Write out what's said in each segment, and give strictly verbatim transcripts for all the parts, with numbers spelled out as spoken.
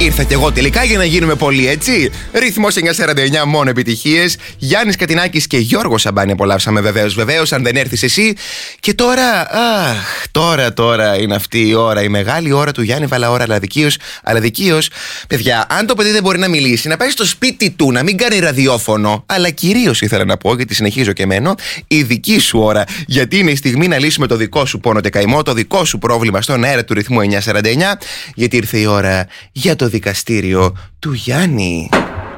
ήρθα κι εγώ τελικά για να γίνουμε πολλοί, έτσι. Ρυθμός εννιακόσια σαράντα εννιά, μόνο επιτυχίες. Γιάννης Κατινάκης και Γιώργο Σαμπάνη απολαύσαμε βεβαίως. Βεβαίως, αν δεν έρθεις εσύ. Και τώρα, αχ, τώρα, τώρα είναι αυτή η ώρα, η μεγάλη ώρα του Γιάννη Βαλαώρα. Αλλά δικείως, αλλά δικείως, παιδιά, αν το παιδί δεν μπορεί να μιλήσει, να πάει στο σπίτι του, να μην κάνει ραδιόφωνο. Αλλά κυρίως ήθελα να πω, γιατί συνεχίζω και μένω, η δική σου ώρα. Γιατί είναι η στιγμή να λύσουμε το δικό σου πόνο και καημό, το δικό σου πρόβλημα στον αέρα του ρυθμού εννιακόσια σαράντα εννιά. Γιατί ήρθε η ώρα για το δικαστήριο του Γιάννη.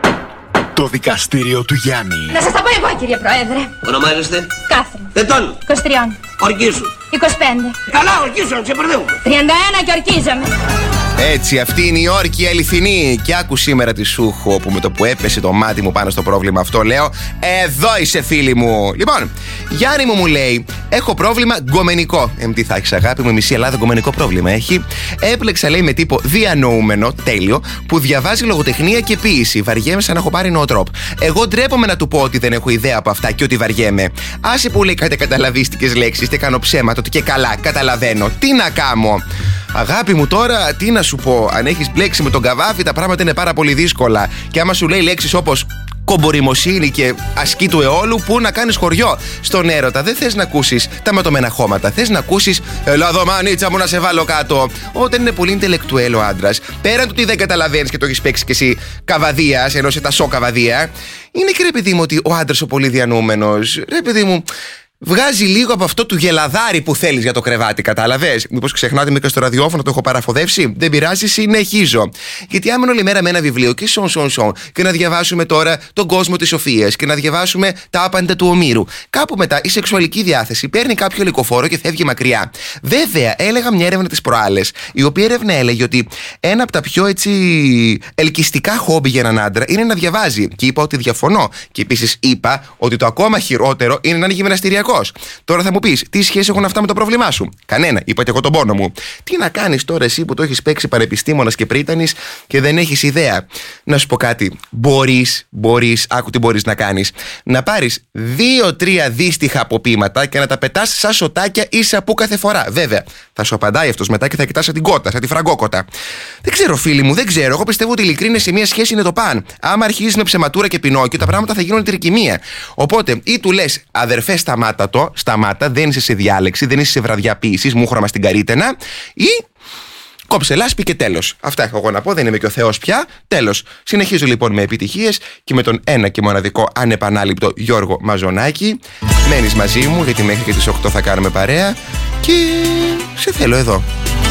Το δικαστήριο του Γιάννη. Να σας τα πω εγώ, κύριε Πρόεδρε. Ονομάζεστε? Κάθριν. Ετών. είκοσι τρία. Ορκίσου. είκοσι πέντε. Καλά, ορκίσου, να ξεπερδεύουμε. τριάντα ένα και ορκίζομαι. Έτσι, αυτή είναι η όρκη αληθινή. Και άκου σήμερα τη Σούχο, που με το που έπεσε το μάτι μου πάνω στο πρόβλημα αυτό, λέω: εδώ είσαι, φίλη μου. Λοιπόν, Γιάννη μου, μου λέει: έχω πρόβλημα γκομενικό. Ε, τι θα έχει, αγάπη μου, η μισή Ελλάδα γκομενικό πρόβλημα έχει. Έπλεξα, λέει, με τύπο διανοούμενο, τέλειο, που διαβάζει λογοτεχνία και ποίηση. Βαριέμαι σαν να έχω πάρει νοοτρόπ. Εγώ ντρέπομαι να του πω ότι δεν έχω ιδέα από αυτά και ότι βαριέμαι. Άσε που λέει κάτι καταλαβίστικες λέξεις και κάνω ψέματα, ότι και καλά καταλαβαίνω. Τι να κάνω. Αγάπη μου, τώρα τι να σου πω. Αν έχεις μπλέξει με τον Καβάφη, τα πράγματα είναι πάρα πολύ δύσκολα. Και άμα σου λέει λέξεις όπως κομποριμοσύνη και ασκή του αιώλου, που να κάνεις χωριό. Στον έρωτα δεν θες να ακούσεις τα ματωμένα χώματα. Θες να ακούσεις «Ελά εδώ, μανίτσα μου, να σε βάλω κάτω». Όταν είναι πολύ ιντελεκτουέλ ο άντρας, πέραν του ότι δεν καταλαβαίνεις και το έχεις παίξει κι εσύ καβαδίας, ενώ σε τα σο καβαδία, είναι και ρε παιδί μου ότι ο άντρας ο πολύ διανοούμενος, ρε παιδί μου, βγάζει λίγο από αυτό του γελαδάρι που θέλεις για το κρεβάτι, κατάλαβες. Μήπως ξεχνάτε με και στο ραδιόφωνο, το έχω παραφοδεύσει. Δεν πειράζει, συνεχίζω. Γιατί άμα όλη μέρα με ένα βιβλίο και σον σον σον και να διαβάσουμε τώρα τον κόσμο της Σοφίας και να διαβάσουμε τα άπαντα του Ομήρου, κάπου μετά η σεξουαλική διάθεση παίρνει κάποιο λυκοφόρο και φεύγει μακριά. Βέβαια, έλεγα μια έρευνα τις προάλλες, η οποία έρευνα έλεγε ότι ένα από τα πιο έτσι ελκυστικά χόμπι για έναν άντρα είναι να διαβάζει. Και είπα ότι διαφωνώ. Και επίσης είπα ότι το ακόμα χειρότερο είναι να είναι γυμναστηριακό. Τώρα θα μου πεις, τι σχέση έχουν αυτά με το πρόβλημά σου? Κανένα, είπα και εγώ τον πόνο μου. Τι να κάνεις τώρα εσύ που το έχεις παίξει πανεπιστήμονας και πρίτανης και δεν έχεις ιδέα? Να σου πω κάτι. Μπορείς, μπορείς, άκου τι μπορείς να κάνεις. Να πάρεις δύο-τρία δύστιχα αποπήματα και να τα πετάς σαν σωτάκια ίσα που κάθε φορά. Βέβαια, θα σου απαντάει αυτός μετά και θα κοιτάς σαν την κότα, σαν τη φραγκόκοτα. Δεν ξέρω, φίλοι μου, δεν ξέρω. Εγώ πιστεύω ότι η ειλικρίνεια σε μια σχέση είναι το παν. Άμα αρχίζεις με ψεματούρα και πινόκιο, τα πράγματα θα γίνουν τρικυμία. Οπότε, ή του λες, αδερφέ, σταμάτα το, σταμάτα, δεν είσαι σε διάλεξη, δεν είσαι σε βραδιά ποίησης, μούχρωμα στην καρύτενα, ή κόψε λάσπη και τέλος. Αυτά έχω εγώ να πω, δεν είμαι και ο Θεός πια. Τέλος. Συνεχίζω λοιπόν με επιτυχίες και με τον ένα και μοναδικό ανεπανάληπτο Γιώργο Μαζονάκη. Μένεις μαζί μου, γιατί μέχρι και τις οκτώ θα κάνουμε παρέα και σε θέλω εδώ.